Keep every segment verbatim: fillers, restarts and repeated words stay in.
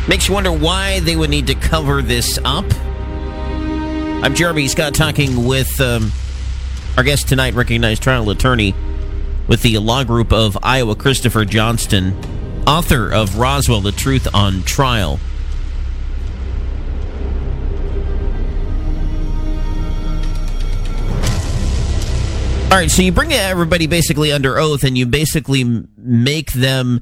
Makes you wonder why they would need to cover this up. I'm Jeremy Scott, talking with um, our guest tonight, recognized trial attorney with the law group of Iowa, Christopher Johnston, author of Roswell, The Truth on Trial. All right, so you bring everybody basically under oath, and you basically make them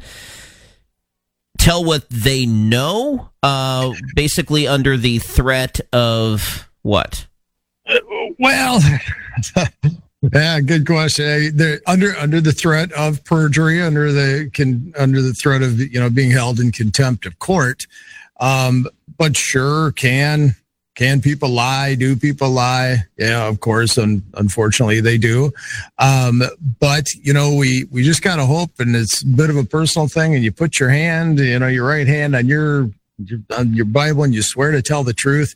tell what they know, uh, basically under the threat of what? Well, yeah, good question. They're under under the threat of perjury, under the can under the threat of you know being held in contempt of court. Um, but sure, can. Can people lie? Do people lie? Yeah, of course. Un- unfortunately, they do. Um, but, you know, we, we just got to hope, and it's a bit of a personal thing, and you put your hand, you know, your right hand on your, your, on your Bible, and you swear to tell the truth.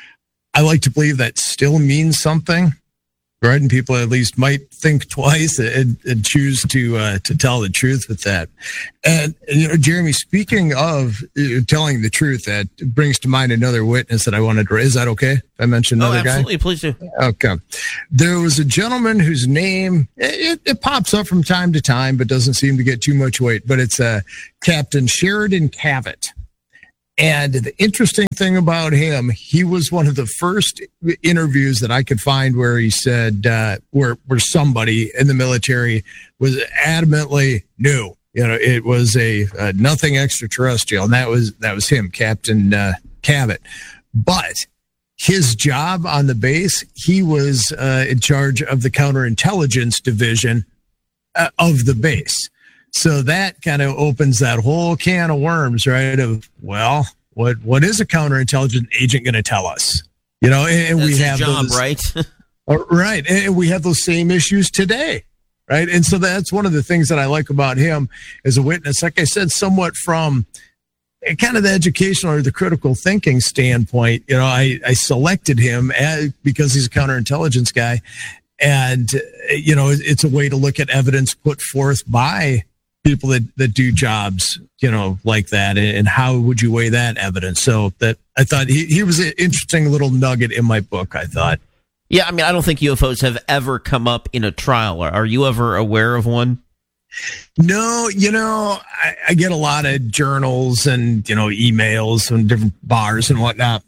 I like to believe that still means something, right? And people at least might think twice and, and choose to uh, to tell the truth with that. And, and, you know, Jeremy, speaking of uh, telling the truth, that brings to mind another witness that I wanted to. Is that okay if I mention another guy? Oh, absolutely. Guy? Please do. Okay. There was a gentleman whose name, it, it pops up from time to time, but doesn't seem to get too much weight. But it's uh, Captain Sheridan Cavett. And the interesting thing about him, he was one of the first interviews that I could find where he said, uh, where, where somebody in the military was adamantly no, you know, it was a uh, nothing extraterrestrial. And that was, that was him, Captain uh, Cavett. But his job on the base, he was uh, in charge of the counterintelligence division uh, of the base. So that kind of opens that whole can of worms, right? Of, well, what what is a counterintelligence agent going to tell us? You know, and, and That's we have his job, those, right? right, and we have those same issues today, right? And so that's one of the things that I like about him as a witness. Like I said, somewhat from kind of the educational or the critical thinking standpoint. You know, I I selected him as, because he's a counterintelligence guy, and you know, it's a way to look at evidence put forth by people that, that do jobs, you know, like that, and how would you weigh that evidence? So that I thought he, he was an interesting little nugget in my book, I thought. Yeah, I mean, I don't think U F Os have ever come up in a trial. Are you ever aware of one? No, you know, I, I get a lot of journals and, you know, emails from different bars and whatnot.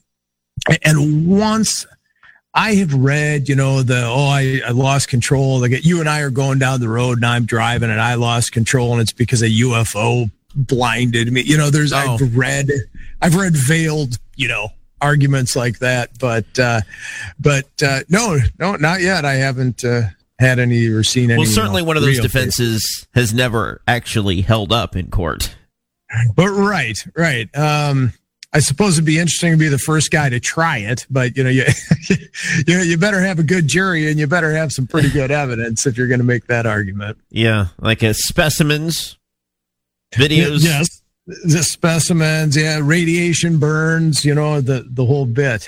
And once I have read, you know, the, oh, I, I lost control. Like you and I are going down the road and I'm driving and I lost control and it's because a U F O blinded me. You know, there's, oh. I've read, I've read veiled, you know, arguments like that. But, uh, but, uh, no, no, not yet. I haven't, uh, had any or seen any. Well, certainly you know, one of those real defenses things. Has never actually held up in court. But right, right. Um, I suppose it'd be interesting to be the first guy to try it, but you know, you you, you better have a good jury and you better have some pretty good evidence if you're going to make that argument. Yeah, like a specimens, videos. Yes, the specimens. Yeah, radiation burns. You know, the the whole bit.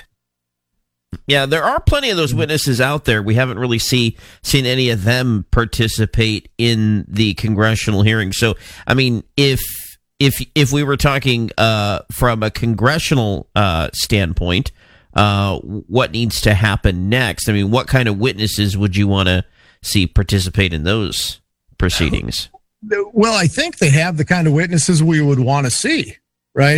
Yeah, there are plenty of those witnesses out there. We haven't really see seen any of them participate in the congressional hearings. So, I mean, if If if we were talking uh, from a congressional uh, standpoint, uh, what needs to happen next? I mean, what kind of witnesses would you want to see participate in those proceedings? Well, I think they have the kind of witnesses we would want to see, right?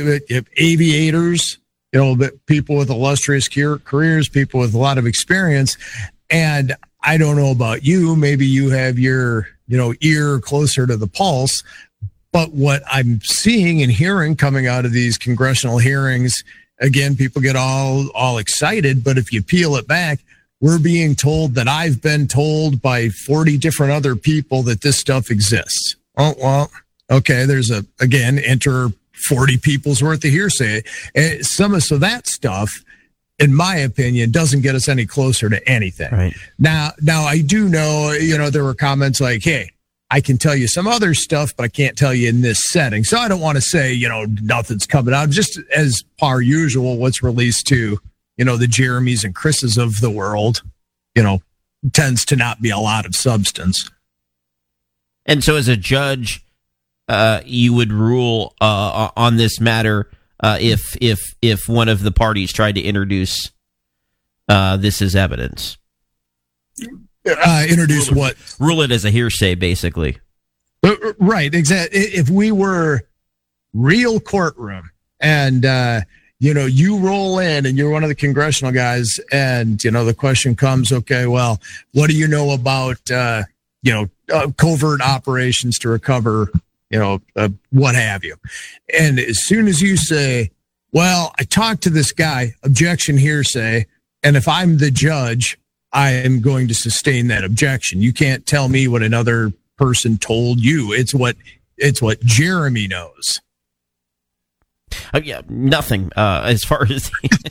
Aviators, you know, people with illustrious careers, people with a lot of experience. And I don't know about you, maybe you have your, you know, ear closer to the pulse. But what I'm seeing and hearing coming out of these congressional hearings, again, people get all all excited. But if you peel it back, we're being told that I've been told by forty different other people that this stuff exists. Oh, well, okay, there's a, again, enter forty people's worth of hearsay. And some of so that stuff, in my opinion, doesn't get us any closer to anything. Right. Now, now I do know, you know, there were comments like, hey, I can tell you some other stuff, but I can't tell you in this setting. So I don't want to say, you know, nothing's coming out. Just as par usual, what's released to, you know, the Jeremys and Chris's of the world, you know, tends to not be a lot of substance. And so as a judge, uh, you would rule uh, on this matter uh, if if if one of the parties tried to introduce uh, this as evidence. Uh, introduce rule what? It, rule it as a hearsay, basically. Uh, right, exactly. If we were real courtroom and, uh, you know, you roll in and you're one of the congressional guys and, you know, the question comes, okay, well, what do you know about, uh, you know, uh, covert operations to recover, you know, uh, what have you? And as soon as you say, well, I talked to this guy, objection hearsay, and if I'm the judge, I am going to sustain that objection. You can't tell me what another person told you. It's what it's what Jeremy knows. Uh, yeah, nothing. Uh, as far as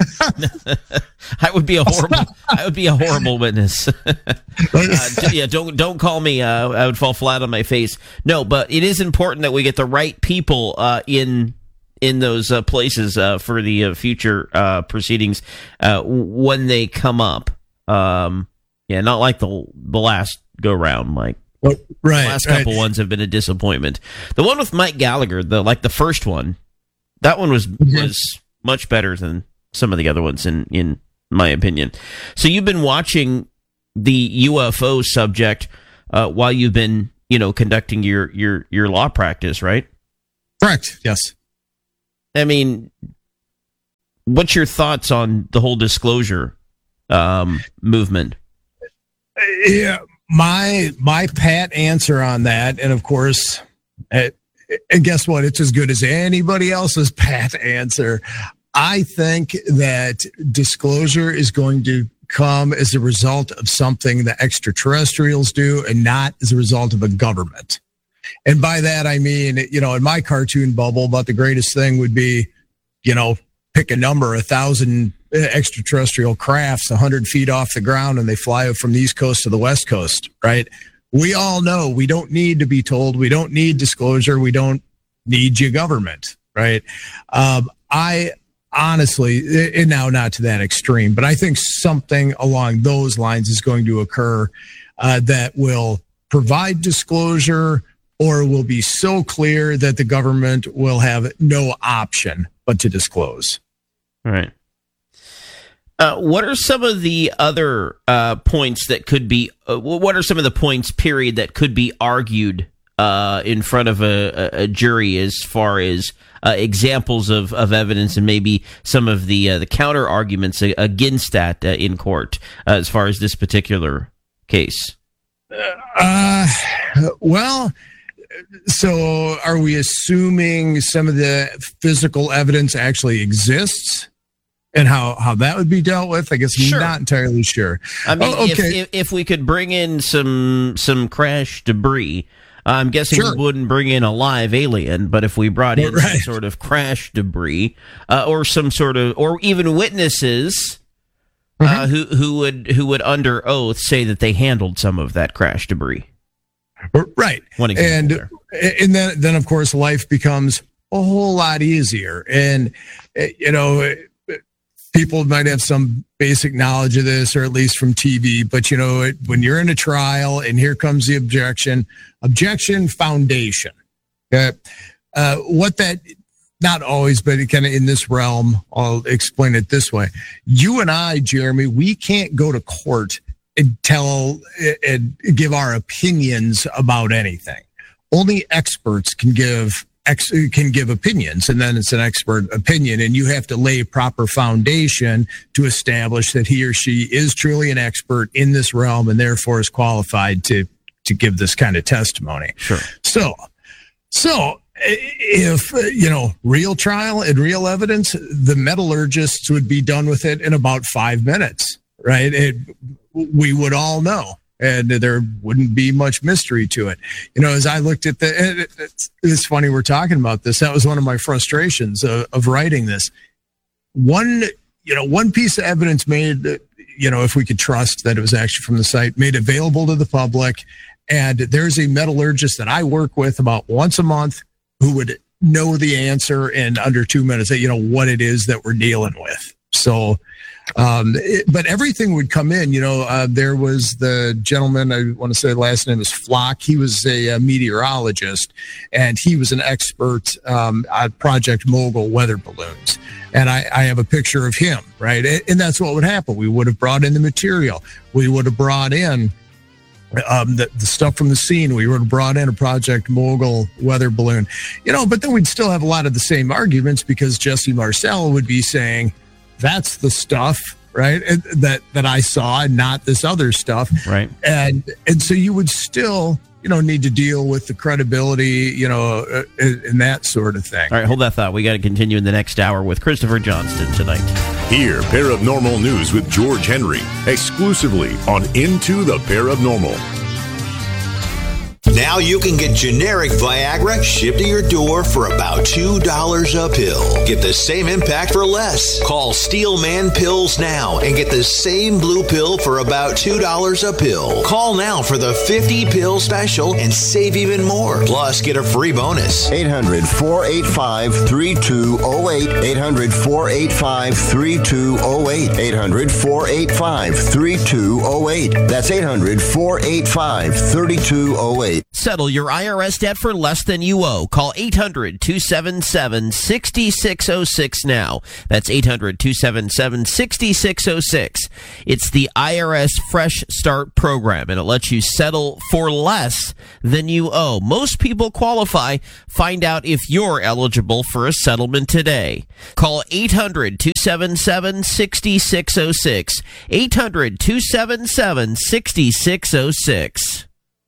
I would be a horrible, I would be a horrible witness. uh, yeah, don't don't call me. Uh, I would fall flat on my face. No, but it is important that we get the right people uh, in in those uh, places uh, for the uh, future uh, proceedings uh, when they come up. Um, yeah, not like the the last go round. Like right, the last couple right. ones have been a disappointment. The one with Mike Gallagher, the like the first one. That one was was much better than some of the other ones, in, in my opinion. So you've been watching the U F O subject uh, while you've been, you know, conducting your, your, your law practice, right? Correct. Yes. I mean, what's your thoughts on the whole disclosure um, movement? Yeah, my my pat answer on that, and of course. It, And guess what? It's as good as anybody else's pat answer. I think that disclosure is going to come as a result of something the extraterrestrials do and not as a result of a government. And by that, I mean, you know, in my cartoon bubble, about the greatest thing would be, you know, pick a number, a thousand extraterrestrial crafts a hundred feet off the ground, and they fly from the East Coast to the West Coast, right? We all know we don't need to be told. We don't need disclosure. We don't need your government, right? Um, I honestly, and now not to that extreme, but I think something along those lines is going to occur uh, that will provide disclosure or will be so clear that the government will have no option but to disclose. All right. Uh, what are some of the other uh, points that could be, uh, what are some of the points, period, that could be argued uh, in front of a, a jury as far as uh, examples of, of evidence and maybe some of the uh, the counter arguments against that uh, in court uh, as far as this particular case? Uh, well, so are we assuming some of the physical evidence actually exists? And how, how that would be dealt with, I guess I'm sure. not entirely sure. I mean, oh, okay. if, if if we could bring in some some crash debris, I'm guessing sure. we wouldn't bring in a live alien. But if we brought in right. some sort of crash debris, uh, or some sort of, or even witnesses mm-hmm. uh, who who would who would under oath say that they handled some of that crash debris, right? One example and there. and then then of course life becomes a whole lot easier, and you know. People might have some basic knowledge of this, or at least from T V, but you know, it, when you're in a trial and here comes the objection, objection foundation. Okay. Uh, what that, not always, but kind of in this realm, I'll explain it this way. You and I, Jeremy, we can't go to court and tell and give our opinions about anything. Only experts can give Ex, can give opinions, and then it's an expert opinion, and you have to lay proper foundation to establish that he or she is truly an expert in this realm and therefore is qualified to to give this kind of testimony. Sure. So, so if, you know, real trial and real evidence, the metallurgists would be done with it in about five minutes, right? It, we would all know. And there wouldn't be much mystery to it. You know, as I looked at the, it, it's, it's funny we're talking about this. That was one of my frustrations of, of writing this. One, you know, one piece of evidence made, you know, if we could trust that it was actually from the site, made available to the public. And there's a metallurgist that I work with about once a month who would know the answer in under two minutes, that, you know, what it is that we're dealing with. So, um, it, but everything would come in. You know, uh, there was the gentleman, I want to say the last name is Flock. He was a, a meteorologist, and he was an expert um, at Project Mogul weather balloons. And I, I have a picture of him, right? And that's what would happen. We would have brought in the material. We would have brought in um, the, the stuff from the scene. We would have brought in a Project Mogul weather balloon, you know, but then we'd still have a lot of the same arguments because Jesse Marcel would be saying, that's the stuff, right, that that I saw, and not this other stuff. Right. And and so you would still, you know, need to deal with the credibility, you know, uh, and that sort of thing. All right, hold that thought. We got to continue in the next hour with Christopher Johnston tonight. Hear Paranormal News with George Henry exclusively on Into the Paranormal. Now you can get generic Viagra shipped to your door for about two dollars a pill. Get the same impact for less. Call Steelman Pills now and get the same blue pill for about two dollars a pill. Call now for the fifty pill special and save even more. Plus, get a free bonus. eight hundred, four eight five, three two zero eight. eight hundred, four eight five, three two zero eight. eight hundred, four eight five, three two zero eight. That's eight hundred, four eight five, three two zero eight. Settle your I R S debt for less than you owe. Call eight hundred, two seven seven, six six zero six now. That's eight hundred, two seven seven, six six zero six. It's the I R S Fresh Start program, and it lets you settle for less than you owe. Most people qualify. Find out if you're eligible for a settlement today. Call eight hundred, two seven seven, six six zero six. eight hundred, two seven seven, six six zero six.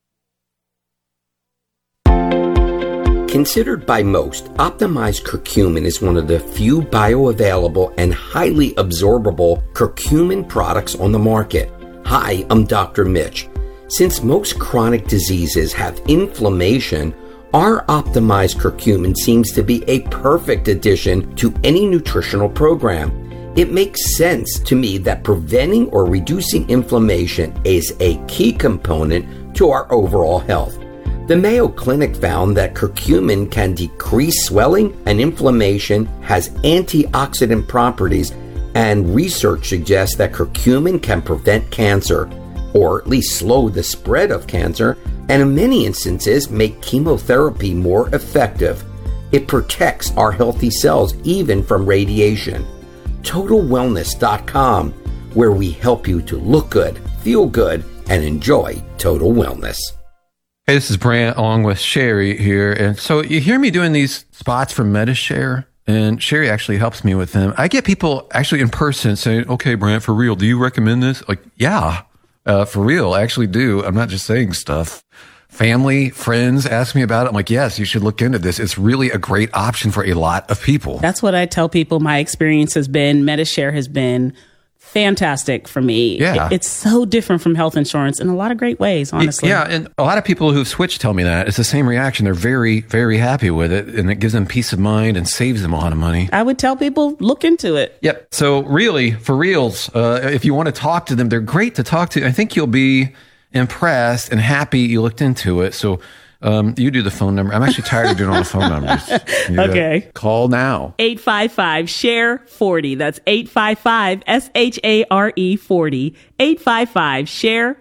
Considered by most, optimized curcumin is one of the few bioavailable and highly absorbable curcumin products on the market. Hi, I'm Doctor Mitch. Since most chronic diseases have inflammation, our optimized curcumin seems to be a perfect addition to any nutritional program. It makes sense to me that preventing or reducing inflammation is a key component to our overall health. The Mayo Clinic found that curcumin can decrease swelling and inflammation, has antioxidant properties, and research suggests that curcumin can prevent cancer, or at least slow the spread of cancer, and in many instances make chemotherapy more effective. It protects our healthy cells even from radiation. Total Wellness dot com, where we help you to look good, feel good, and enjoy total wellness. Hey, this is Brant along with Sherry here. And so you hear me doing these spots for MediShare, and Sherry actually helps me with them. I get people actually in person saying, okay, Brant, for real, do you recommend this? Like, yeah, uh, for real, I actually do. I'm not just saying stuff. Family, friends ask me about it. I'm like, yes, you should look into this. It's really a great option for a lot of people. That's what I tell people my experience has been. MediShare has been fantastic for me. Yeah. It, it's so different from health insurance in a lot of great ways, honestly. Yeah, and a lot of people who've switched tell me that. It's the same reaction. They're very, very happy with it, and it gives them peace of mind and saves them a lot of money. I would tell people, look into it. Yep. So really, for reals, uh, if you want to talk to them, they're great to talk to. I think you'll be impressed and happy you looked into it. So um, you do the phone number. I'm actually tired of doing all the phone numbers. You okay. Call now. eight five five, S H A R E, forty. That's eight five five, S H A R E, forty. eight five five, S H A R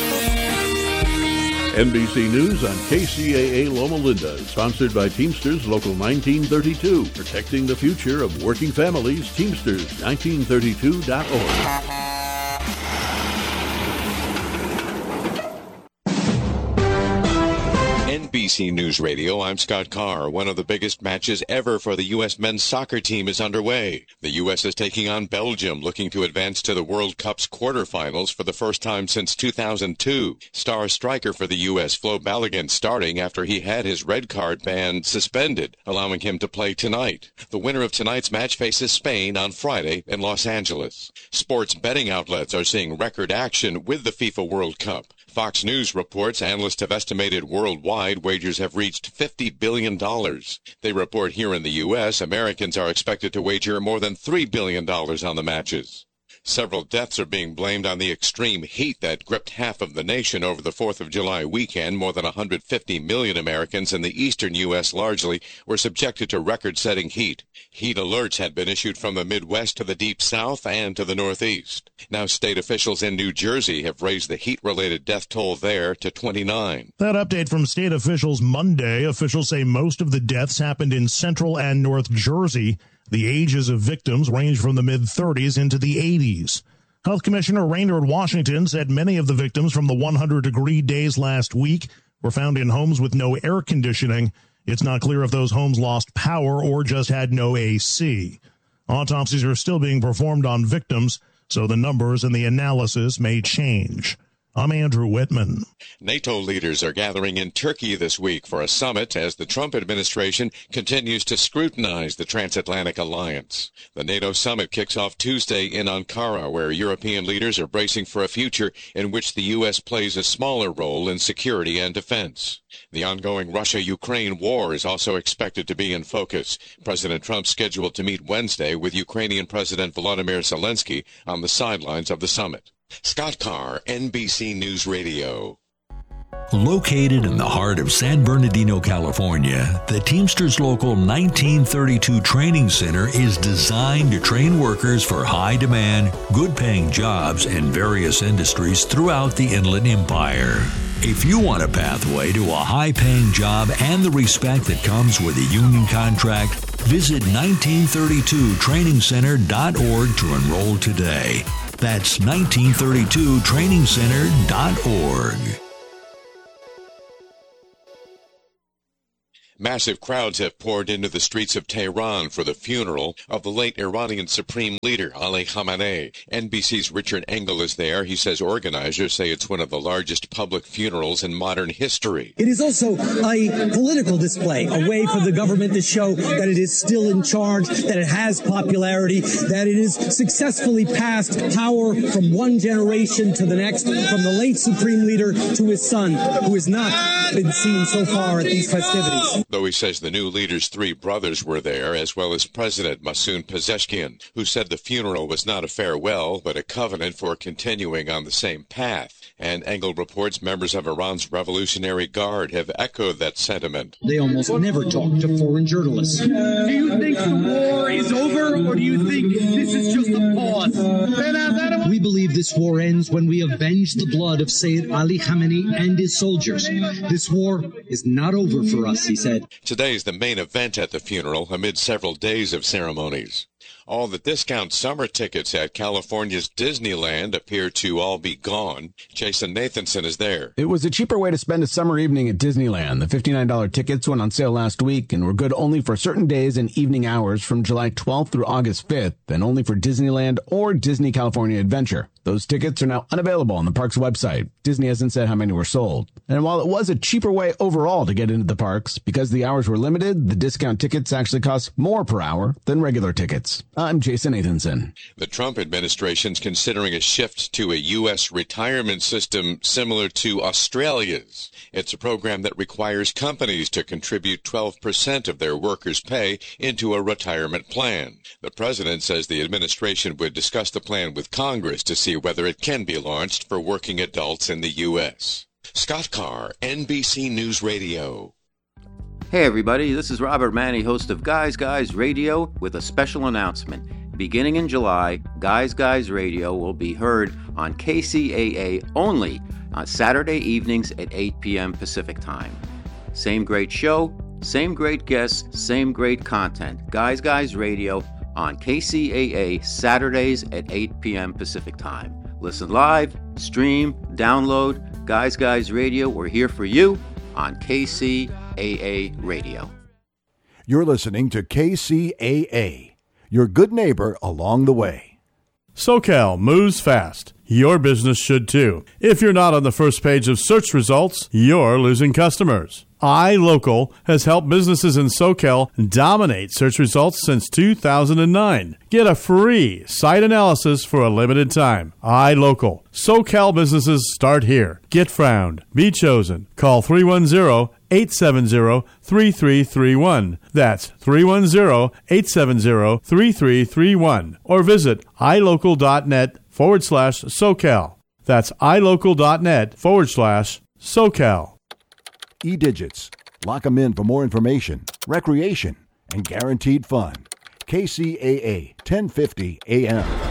E. N B C News on K C A A Loma Linda, sponsored by Teamsters Local nineteen thirty-two, protecting the future of working families. Teamsters nineteen thirty-two dot org. N B C News Radio, I'm Scott Carr. One of the biggest matches ever for the U S men's soccer team is underway. The U S is taking on Belgium, looking to advance to the World Cup's quarterfinals for the first time since two thousand two. Star striker for the U S, Flo Balogun, starting after he had his red card ban suspended, allowing him to play tonight. The winner of tonight's match faces Spain on Friday in Los Angeles. Sports betting outlets are seeing record action with the FIFA World Cup. Fox News reports analysts have estimated worldwide wagers have reached fifty billion dollars. They report here in the U S, Americans are expected to wager more than three billion dollars on the matches. Several deaths are being blamed on the extreme heat that gripped half of the nation over the fourth of July weekend. More than one hundred fifty million Americans in the eastern U S largely were subjected to record-setting heat. Heat alerts had been issued from the Midwest to the Deep South and to the Northeast. Now state officials in New Jersey have raised the heat-related death toll there to twenty-nine. That update from state officials Monday. Officials say most of the deaths happened in central and North Jersey. The ages of victims range from the mid-thirties into the eighties. Health Commissioner Raynard Washington said many of the victims from the one hundred degree days last week were found in homes with no air conditioning. It's not clear if those homes lost power or just had no A C. Autopsies are still being performed on victims, so the numbers and the analysis may change. I'm Andrew Whitman. NATO leaders are gathering in Turkey this week for a summit as the Trump administration continues to scrutinize the transatlantic alliance. The NATO summit kicks off Tuesday in Ankara, where European leaders are bracing for a future in which the U S plays a smaller role in security and defense. The ongoing Russia-Ukraine war is also expected to be in focus. President Trump scheduled to meet Wednesday with Ukrainian President Volodymyr Zelensky on the sidelines of the summit. Scott Carr, N B C News Radio. Located in the heart of San Bernardino, California, the Teamsters Local nineteen thirty-two Training Center is designed to train workers for high-demand, good-paying jobs in various industries throughout the Inland Empire. If you want a pathway to a high-paying job and the respect that comes with a union contract, visit nineteen thirty-two training center dot org to enroll today. That's nineteen thirty-two training center dot org. Massive crowds have poured into the streets of Tehran for the funeral of the late Iranian Supreme Leader Ali Khamenei. N B C's Richard Engel is there. He says organizers say it's one of the largest public funerals in modern history. It is also a political display, a way for the government to show that it is still in charge, that it has popularity, that it has successfully passed power from one generation to the next, from the late Supreme Leader to his son, who has not been seen so far at these festivities. Though he says the new leader's three brothers were there, as well as President Masoud Pezeshkian, who said the funeral was not a farewell, but a covenant for continuing on the same path. And Engel reports members of Iran's Revolutionary Guard have echoed that sentiment. They almost never talk to foreign journalists. Do you think the war is over, or do you think this is just a pause? We believe this war ends when we avenge the blood of Sayyid Ali Khamenei and his soldiers. This war is not over for us, he said. Today is the main event at the funeral amid several days of ceremonies. All the discount summer tickets at California's Disneyland appear to all be gone. Jason Nathanson is there. It was a cheaper way to spend a summer evening at Disneyland. The fifty-nine dollars tickets went on sale last week and were good only for certain days and evening hours from July twelfth through August fifth, and only for Disneyland or Disney California Adventure. Those tickets are now unavailable on the park's website. Disney hasn't said how many were sold. And while it was a cheaper way overall to get into the parks, because the hours were limited, the discount tickets actually cost more per hour than regular tickets. I'm Jason Nathanson. The Trump administration's considering a shift to a U S retirement system similar to Australia's. It's a program that requires companies to contribute twelve percent of their workers' pay into a retirement plan. The president says the administration would discuss the plan with Congress to see whether it can be launched for working adults in the U S. Scott Carr, N B C News Radio. Hey everybody, this is Robert Manny, host of Guys Guys Radio, with a special announcement. Beginning in July, Guys Guys Radio will be heard on K C A A only on Saturday evenings at eight p.m. Pacific Time. Same great show, same great guests, same great content. Guys Guys Radio on K C A A Saturdays at eight p.m. Pacific Time. Listen live, stream, download. Guys Guys Radio, we're here for you on K C A A Radio. You're listening to K C A A, your good neighbor along the way. SoCal moves fast. Your business should too. If you're not on the first page of search results, you're losing customers. iLocal has helped businesses in SoCal dominate search results since two thousand nine. Get a free site analysis for a limited time. iLocal. SoCal businesses start here. Get found. Be chosen. Call three one zero, eight seven zero, three three three one. That's three one zero, eight seven zero, three three three one. Or visit ilocal.net forward slash SoCal. That's ilocal.net forward slash SoCal. E-Digits. Lock 'em in for more information, recreation, and guaranteed fun. K C A A, ten fifty A M.